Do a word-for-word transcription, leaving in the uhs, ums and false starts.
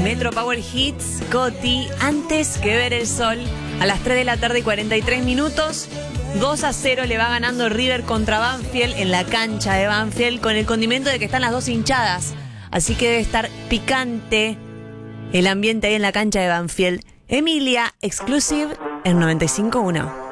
Metro Power Hits, Coti, Antes que ver el sol, a las tres de la tarde y cuarenta y tres minutos. dos a cero le va ganando River contra Banfield en la cancha de Banfield, con el condimento de que están las dos hinchadas. Así que debe estar picante el ambiente ahí en la cancha de Banfield. Emilia, Exclusive en noventa y cinco punto uno.